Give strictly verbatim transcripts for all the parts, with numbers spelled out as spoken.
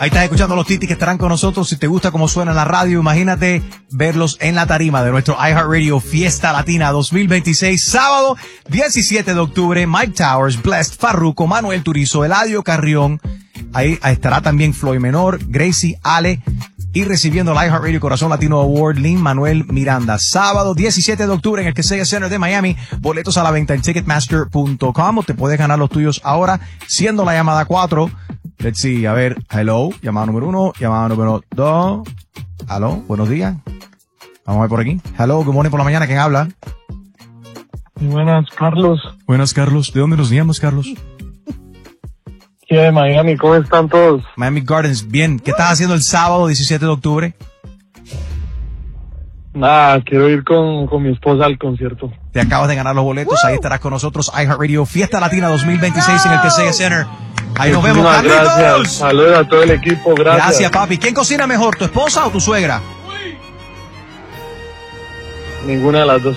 Ahí estás escuchando los Titis que estarán con nosotros. Si te gusta cómo suena en la radio, imagínate verlos en la tarima de nuestro iHeartRadio Fiesta Latina dos mil veintiséis, sábado diecisiete de octubre. Mike Towers, Blessed, Farruko, Manuel Turizo, Eladio Carrión. Ahí estará también Floyd Menor, Gracie, Ale. Y recibiendo el iHeartRadio Corazón Latino Award, Lin-Manuel Miranda. Sábado diecisiete de octubre en el Kaseya Center de Miami. Boletos a la venta en ticketmaster punto com. O te puedes ganar los tuyos ahora, siendo la llamada cuatro. Let's see, a ver, hello, llamada número uno, llamada número dos. Hello, buenos días. Vamos a ver por aquí. Hello, good morning por la mañana, ¿quién habla? Buenas, Carlos. Buenas, Carlos. ¿De dónde nos llamos, Carlos? Sí, de Miami, ¿cómo están todos? Miami Gardens, bien. ¿Qué estás haciendo el sábado diecisiete de octubre? Nada, quiero ir con, con mi esposa al concierto. Te acabas de ganar los boletos, ahí estarás con nosotros, iHeartRadio Fiesta Latina dos mil veintiséis en el Kaseya Center. Ahí nos vemos, Carlitos. Gracias, saludos a todo el equipo, gracias. Gracias, papi. ¿Quién cocina mejor, tu esposa o tu suegra? Ninguna de las dos.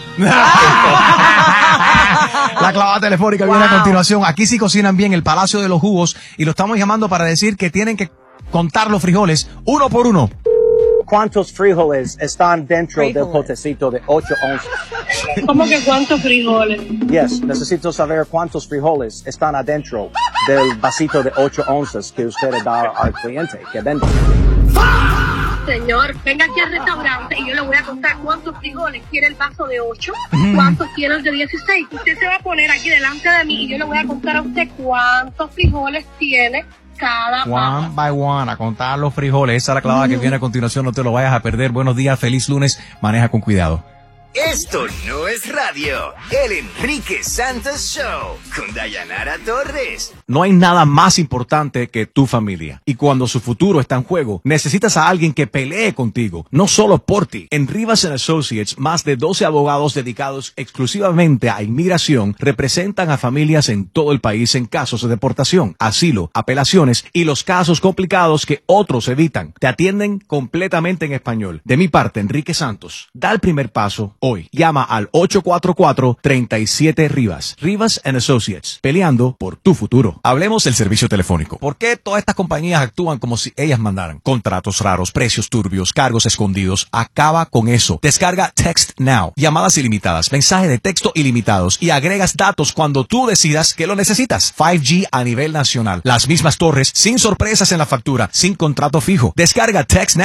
La clavada telefónica wow. Viene a continuación. Aquí sí cocinan bien, el Palacio de los Jugos, y lo estamos llamando para decir que tienen que contar los frijoles uno por uno. ¿Cuántos frijoles están dentro frijoles. del potecito de ocho onzas? ¿Cómo que cuántos frijoles? Yes, necesito saber cuántos frijoles están adentro del vasito de ocho onzas que usted da al cliente que vende. Señor, venga aquí al restaurante y yo le voy a contar cuántos frijoles quiere el vaso de ocho, mm. cuántos quiere el de dieciséis. Usted se va a poner aquí delante de mí y yo le voy a contar a usted cuántos frijoles tiene cada One by one, a contar los frijoles. Esa es la clavada mm. que viene a continuación, no te lo vayas a perder. Buenos días, feliz lunes, maneja con cuidado. Esto no es radio, el Enrique Santos Show con Dayanara Torres. No hay nada más importante que tu familia. Y cuando su futuro está en juego, necesitas a alguien que pelee contigo, no solo por ti. En Rivas and Associates, más de doce abogados dedicados exclusivamente a inmigración representan a familias en todo el país en casos de deportación, asilo, apelaciones y los casos complicados que otros evitan. Te atienden completamente en español. De mi parte, Enrique Santos, da el primer paso hoy. Llama al ocho cuatro cuatro, tres siete Rivas. Rivas and Associates, peleando por tu futuro. Hablemos del servicio telefónico. ¿Por qué todas estas compañías actúan como si ellas mandaran? Contratos raros, precios turbios, cargos escondidos. Acaba con eso. Descarga Text Now. Llamadas ilimitadas, mensajes de texto ilimitados y agregas datos cuando tú decidas que lo necesitas. cinco G a nivel nacional. Las mismas torres, sin sorpresas en la factura, sin contrato fijo. Descarga Text Now.